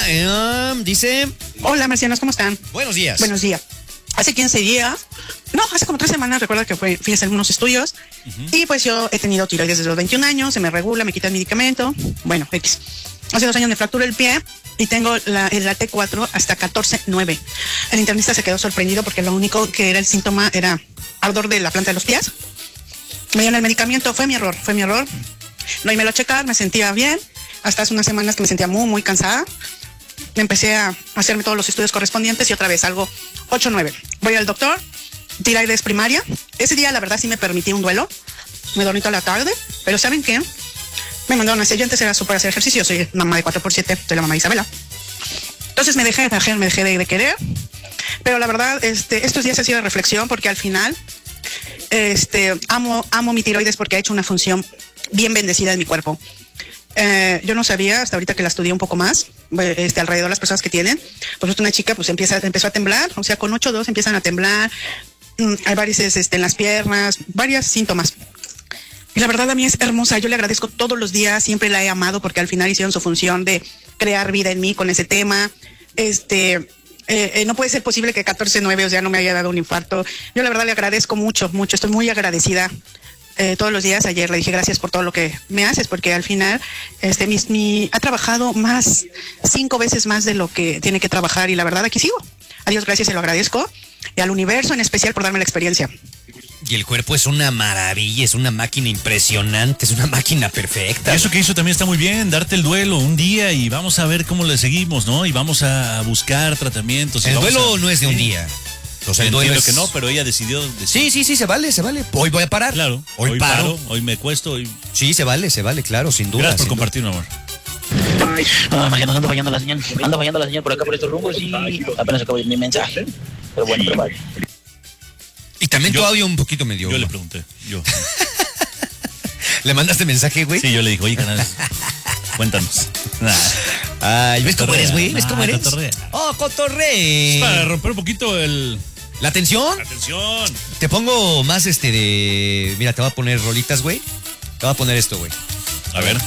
Dice... Hola, marcianos, ¿cómo están? Buenos días. Buenos días. Hace 15 días, no, hace como 3 semanas, recuerda que fui a hacer unos estudios. Y pues yo he tenido tiroides desde los 21 años, se me regula, me quita el medicamento. Bueno, X. Hace 2 años me fracturé el pie y tengo el T4 hasta 14.9. El internista se quedó sorprendido porque lo único que era el síntoma era ardor de la planta de los pies. Me dieron el medicamento, fue mi error. No, y me lo checar, me sentía bien. Hasta hace unas semanas que me sentía muy cansada. Me empecé a hacerme todos los estudios correspondientes y otra vez algo 8.9. Voy al doctor, tiroides primaria. Ese día la verdad sí me permití un duelo. Me dormí toda la tarde, pero ¿saben qué? Me mandaron a hacer, yo antes era súper hacer ejercicio, soy mamá de 4x7, soy la mamá de Isabela. Entonces me dejé de querer, pero la verdad, estos días ha sido de reflexión porque al final, amo mi tiroides porque ha hecho una función bien bendecida en mi cuerpo. Yo no sabía hasta ahorita que la estudié un poco más, alrededor de las personas que tienen, pues una chica pues empezó a temblar, o sea, con 8.2 empiezan a temblar, hay varices en las piernas, varios síntomas. Y la verdad a mí es hermosa, yo le agradezco todos los días, siempre la he amado porque al final hicieron su función de crear vida en mí con ese tema. No puede ser posible que 14.9, o sea, no me haya dado un infarto. Yo la verdad le agradezco mucho, estoy muy agradecida. Todos los días, ayer le dije gracias por todo lo que me haces, porque al final ha trabajado 5 veces más de lo que tiene que trabajar y la verdad aquí sigo. A Dios gracias, se lo agradezco y al universo en especial por darme la experiencia. Y el cuerpo es una maravilla, es una máquina impresionante, es una máquina perfecta. Y eso que hizo también está muy bien, darte el duelo un día y vamos a ver cómo le seguimos, ¿no? Y vamos a buscar tratamientos. El duelo no es de un día. O sea, entiendo que no, pero ella decidió. Sí, se vale. Hoy voy a parar. Claro. Hoy paro. Hoy me cuesto. Hoy... Sí, se vale, claro, sin duda. Gracias por compartir, mi amor. Ando fallando la señal. Ando fallando la señal por acá, por estos rumbos y apenas acabo de mi mensaje. Pero bueno, pero vale. Y también tu audio un poquito medio. Yo le pregunté. ¿Le mandaste mensaje, güey? Sí, yo le dije, oye, canal, cuéntanos. Ay, ¿ves cómo eres, güey? ¿Ves cómo eres? Cotorrea. Oh, cotorre. Es para romper un poquito ¿La tensión? Atención. Te pongo más Mira, te voy a poner rolitas, güey. Te voy a poner esto, güey. A ver.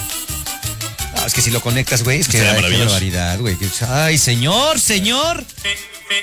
Es que si lo conectas, güey, es que qué barbaridad, güey. Ay, señor.